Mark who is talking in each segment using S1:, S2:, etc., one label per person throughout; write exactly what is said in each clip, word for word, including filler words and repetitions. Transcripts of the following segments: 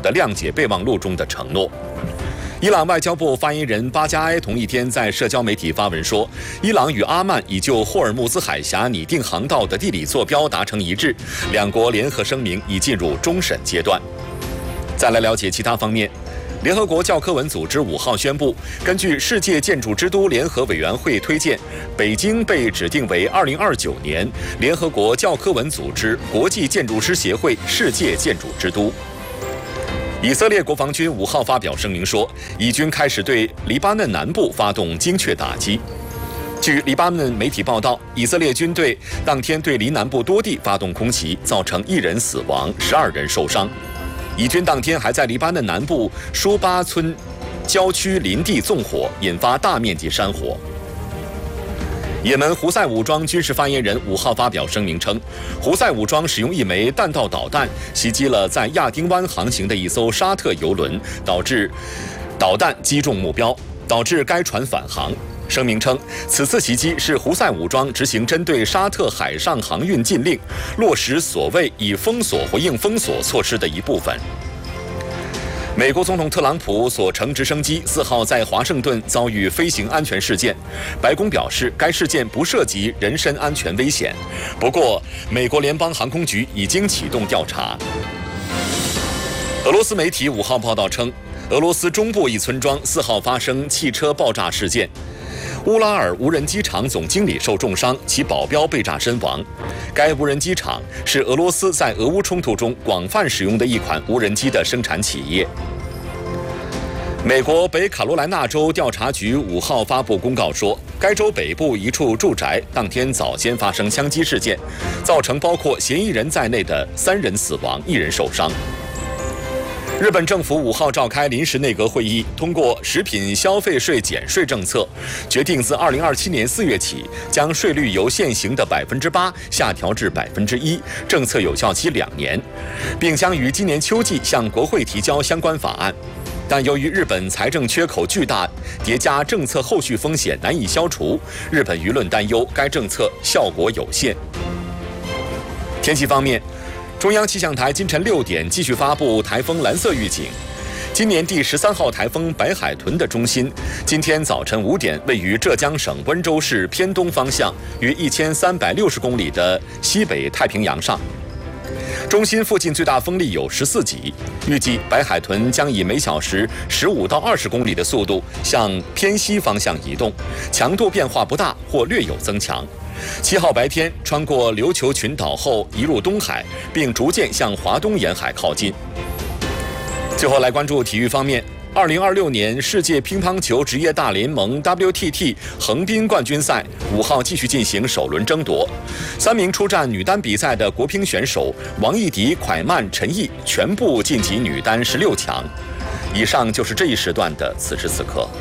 S1: 的谅解备忘录中的承诺。伊朗外交部发言人巴加埃同一天在社交媒体发文说，伊朗与阿曼已就霍尔木兹海峡拟定航道的地理坐标达成一致，两国联合声明已进入终审阶段。再来了解其他方面。联合国教科文组织五号宣布，根据世界建筑之都联合委员会推荐，北京被指定为二零二九年联合国教科文组织国际建筑师协会世界建筑之都。以色列国防军五号发表声明说，以军开始对黎巴嫩南部发动精确打击。据黎巴嫩媒体报道，以色列军队当天对黎南部多地发动空袭，造成一人死亡，十二人受伤。以军当天还在黎巴嫩南部舒巴村郊区林地纵火，引发大面积山火。也门胡塞武装军事发言人五号发表声明称，胡塞武装使用一枚弹道导弹袭击了在亚丁湾航行的一艘沙特油轮，导致导弹击中目标，导致该船返航。声明称，此次袭击是胡塞武装执行针对沙特海上航运禁令，落实所谓以封锁回应封锁措施的一部分。美国总统特朗普所乘直升机四号在华盛顿遭遇飞行安全事件，白宫表示该事件不涉及人身安全危险，不过美国联邦航空局已经启动调查。俄罗斯媒体五号报道称，俄罗斯中部一村庄四号发生汽车爆炸事件，乌拉尔无人机厂总经理受重伤，其保镖被炸身亡。该无人机厂是俄罗斯在俄乌冲突中广泛使用的一款无人机的生产企业。美国北卡罗来纳州调查局五号发布公告说，该州北部一处住宅当天早间发生枪击事件，造成包括嫌疑人在内的三人死亡，一人受伤。日本政府五号召开临时内阁会议，通过食品消费税减税政策，决定自二零二七年四月起，将税率由现行的百分之八下调至百分之一，政策有效期两年，并将于今年秋季向国会提交相关法案。但由于日本财政缺口巨大，叠加政策后续风险难以消除，日本舆论担忧该政策效果有限。天气方面，中央气象台今晨六点继续发布台风蓝色预警。今年第十三号台风白海豚的中心，今天早晨五点位于浙江省温州市偏东方向，约一千三百六十公里的西北太平洋上。中心附近最大风力有十四级，预计白海豚将以每小时十五到二十公里的速度向偏西方向移动，强度变化不大或略有增强。七号白天穿过琉球群岛后移入东海，并逐渐向华东沿海靠近。最后来关注体育方面，二零二六年世界乒乓球职业大联盟 W T T 横滨冠军赛五号继续进行首轮争夺，三名出战女单比赛的国乒选手王艺迪、蒯曼、陈毅全部晋级女单十六强。以上就是这一时段的此时此刻。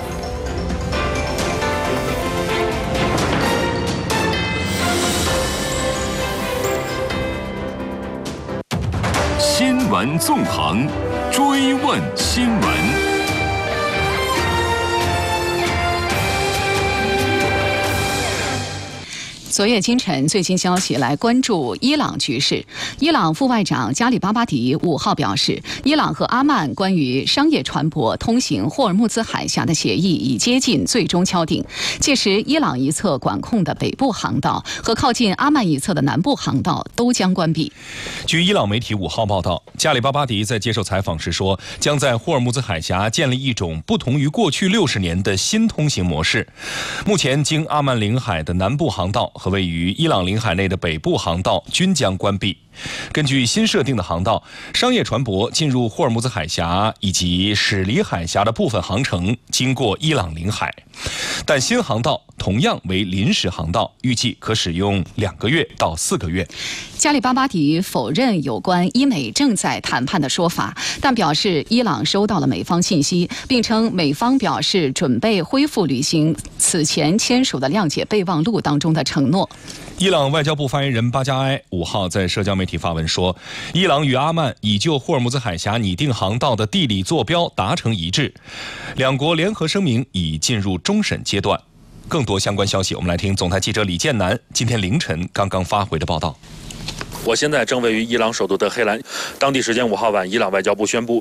S2: 新闻纵横，追问新闻。
S3: 昨夜今晨，最新消息来关注伊朗局势。伊朗副外长加里巴巴迪五号表示，伊朗和阿曼关于商业船舶通行霍尔木兹海峡的协议已接近最终敲定，届时伊朗一侧管控的北部航道和靠近阿曼一侧的南部航道都将关闭。
S4: 据伊朗媒体五号报道，加里巴巴迪在接受采访时说，将在霍尔木兹海峡建立一种不同于过去六十年的新通行模式。目前经阿曼领海的南部航道和位于伊朗领海内的北部航道均将关闭。根据新设定的航道，商业船舶进入霍尔木兹海峡以及驶离海峡的部分航程经过伊朗领海，但新航道同样为临时航道，预计可使用两个月到四个月。
S3: 加里巴巴迪否认有关伊美正在谈判的说法，但表示伊朗收到了美方信息，并称美方表示准备恢复履行此前签署的谅解备忘录当中的承诺。
S4: 伊朗外交部发言人巴加埃五号在社交媒体发文说，伊朗与阿曼已就霍尔木兹海峡拟定航道的地理坐标达成一致，两国联合声明已进入终审阶段。更多相关消息，我们来听总台记者李建南今天凌晨刚刚发回的报道。
S5: 我现在正位于伊朗首都的黑兰，当地时间五号晚，伊朗外交部宣布